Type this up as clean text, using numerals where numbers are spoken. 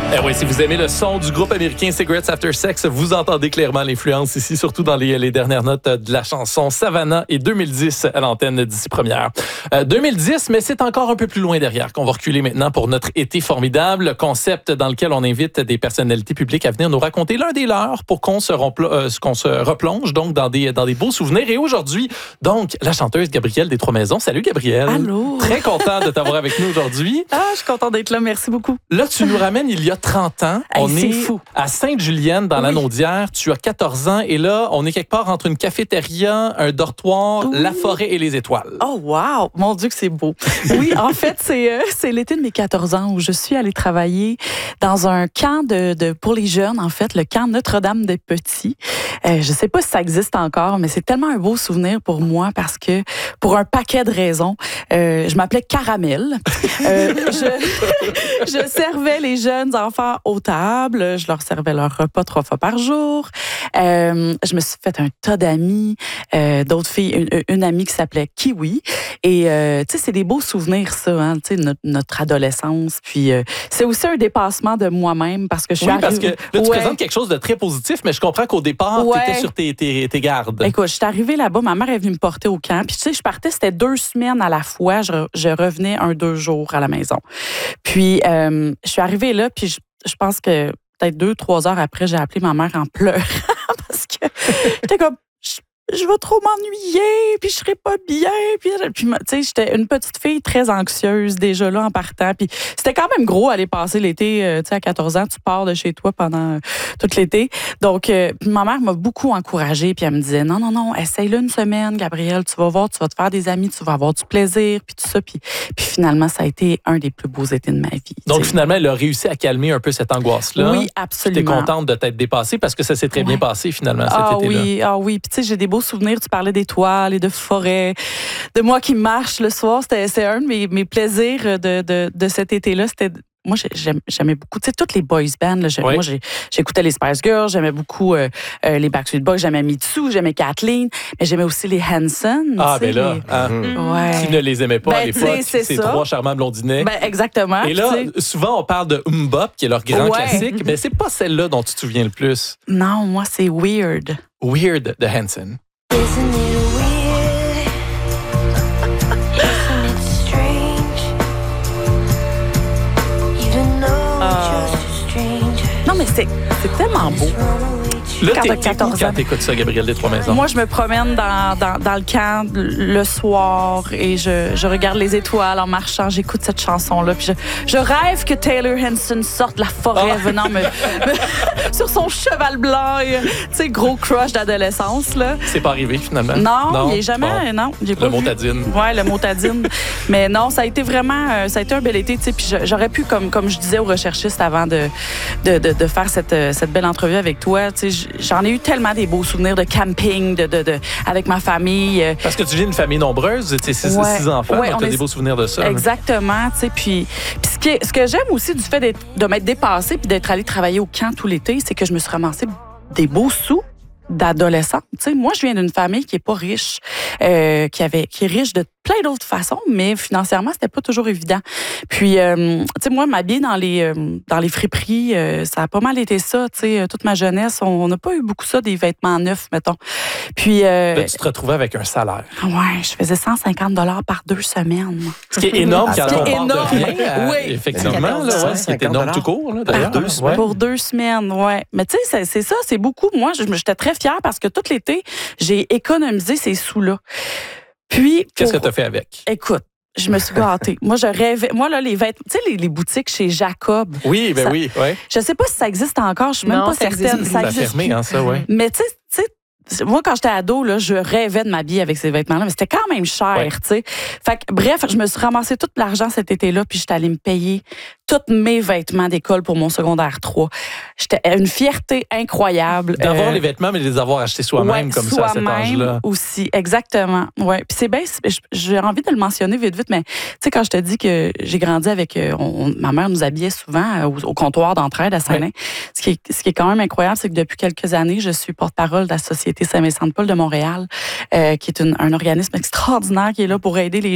Eh oui, si vous aimez le son du groupe américain Cigarettes After Sex, vous entendez clairement l'influence ici, surtout dans les dernières notes de la chanson Savannah et 2010 à l'antenne d'ici première. 2010, mais c'est encore un peu plus loin derrière qu'on va reculer maintenant pour notre été formidable, concept dans lequel on invite des personnalités publiques à venir nous raconter l'un des leurs pour qu'on se replonge donc dans des beaux souvenirs. Et aujourd'hui, donc, la chanteuse Gabrielle des Trois-Maisons. Salut Gabrielle. Allô. Très content de t'avoir avec nous aujourd'hui. Ah, je suis contente d'être là. Merci beaucoup. Là, tu nous ramènes il y a 30 ans. Hey, On c'est est fou. à Sainte-Julienne, dans la Naudière. Tu as 14 ans et là, on est quelque part entre une cafétéria, un dortoir, la forêt et les étoiles. Oh, wow! Mon Dieu que c'est beau. Oui, en fait, c'est l'été de mes 14 ans où je suis allée travailler dans un camp pour les jeunes, en fait, le camp Notre-Dame-des-Petits. Je sais pas si ça existe encore, mais c'est tellement un beau souvenir pour moi parce que, pour un paquet de raisons, je m'appelais Caramel. Je servais les jeunes enfants aux tables. Je leur servais leur repas 3 fois par jour. Je me suis fait un tas d'amis, d'autres filles, une amie qui s'appelait Kiwi. Et tu sais, c'est des beaux souvenirs, ça, hein, tu sais, notre adolescence. Puis c'est aussi un dépassement de moi-même parce que je suis Oui, parce que arrivée... là, tu présentes quelque chose de très positif, mais je comprends qu'au départ, tu étais sur tes gardes. Écoute, je suis arrivée là-bas, ma mère est venue me porter au camp. Puis tu sais, je partais, c'était 2 semaines à la fois. Je revenais 2 jours à la maison. Puis je suis arrivée là, puis je pense que peut-être 2-3 heures après, j'ai appelé ma mère en pleurant parce que j'étais comme... Je vais trop m'ennuyer, puis je serai pas bien. Puis tu sais, j'étais une petite fille très anxieuse déjà là en partant. Puis c'était quand même gros aller passer l'été. Tu sais, à 14 ans, tu pars de chez toi pendant tout l'été. Donc, puis ma mère m'a beaucoup encouragée. Puis elle me disait, non, essaye-le une semaine, Gabrielle. Tu vas voir, tu vas te faire des amis, tu vas avoir du plaisir, puis tout ça. Puis finalement, ça a été un des plus beaux étés de ma vie. Donc, finalement, elle a réussi à calmer un peu cette angoisse-là. Oui, absolument. Tu es contente de t'être dépassée parce que ça s'est très bien passé finalement cet été-là. Oui. Puis tu sais, j'ai des beaux souvenirs. Tu parlais d'étoiles et de forêts, de moi qui marche le soir. C'est un de mes plaisirs de cet été-là. Moi, j'aimais beaucoup, tu sais, toutes les boys bands. Là, moi, j'écoutais les Spice Girls, j'aimais beaucoup les Backstreet Boys, j'aimais Mitsu, j'aimais Kathleen, mais j'aimais aussi les Hanson. Ah, ben là, qui ne les aimait pas à l'époque, ces 3 charmants blondinets. Ben, exactement. Et là, souvent, on parle de Mbop, qui est leur grand classique, mais c'est pas celle-là dont tu te souviens le plus. Non, moi, c'est Weird. Weird de Hanson. Isn't it weird? Isn't it strange? You don't know just a stranger. Non, mais c'est tellement beau. Là, Quand t'es t'as où 14 quand ans. t'écoutes ça, Gabrielle des Trois-Maisons? Moi, je me promène dans le camp le soir et je regarde les étoiles en marchant. J'écoute cette chanson-là. Puis je rêve que Taylor Hanson sorte de la forêt venant sur son cheval blanc. Tu sais, gros crush d'adolescence, là. C'est pas arrivé, finalement? Non, il n'est jamais... Bon. Non, j'ai pas Le vu. motadine. Ouais, le motadine. Mais non, ça a été vraiment... ça a été un bel été, tu sais. Puis j'aurais pu, comme je disais aux recherchistes avant de faire cette belle entrevue avec toi, tu sais, j'en ai eu tellement des beaux souvenirs de camping, avec ma famille. Parce que tu viens d'une famille nombreuse, tu sais, 6 enfants, donc tu as des beaux souvenirs de ça. Exactement, tu sais. Puis ce que j'aime aussi du fait de m'être dépassée puis d'être allée travailler au camp tout l'été, c'est que je me suis ramassée des beaux sous d'adolescente. Tu sais, moi, je viens d'une famille qui est pas riche, qui est riche de plein d'autres façons, mais financièrement, c'était pas toujours évident. Puis, tu sais, moi, m'habiller dans les friperies, ça a pas mal été ça, tu sais, toute ma jeunesse. On n'a pas eu beaucoup ça, des vêtements neufs, mettons. Puis... Là, tu te retrouvais avec un salaire. Ouais, je faisais 150 $ par 2 semaines. Ce qui est énorme quand on parle de énorme. rien. Oui. Effectivement, là, ce qui est énorme tout court, là, d'ailleurs. Pour 2 semaines, ouais. Mais tu sais, c'est ça, c'est beaucoup. Moi, j'étais très fière parce que tout l'été, j'ai économisé ces sous-là. Puis... Qu'est-ce que tu as fait avec? Écoute, je me suis gâtée. Moi, je rêvais. Moi, là, les vêtements, tu sais, les boutiques chez Jacob. Oui, ben oui, oui. Je sais pas si ça existe encore. Je suis même pas certaine. Ça a fermé, hein, ça, oui. Mais tu sais, moi, quand j'étais ado, là, je rêvais de m'habiller avec ces vêtements-là, mais c'était quand même cher, tu sais. Fait que, bref, je me suis ramassé tout l'argent cet été-là, puis j'étais allée me payer tous mes vêtements d'école pour mon secondaire 3. J'étais une fierté incroyable. D'avoir les vêtements, mais de les avoir achetés soi-même, comme ça, à cet âge-là. Aussi, exactement. Ouais. Puis c'est bien, j'ai envie de le mentionner vite, mais tu sais, quand je te dis que j'ai grandi avec... ma mère nous habillait souvent au comptoir d'entraide à Saint-Lin. Ce qui est quand même incroyable, c'est que depuis quelques années, je suis porte-parole de la Société Saint-Vincent-de-Paul de Montréal, qui est un organisme extraordinaire qui est là pour aider les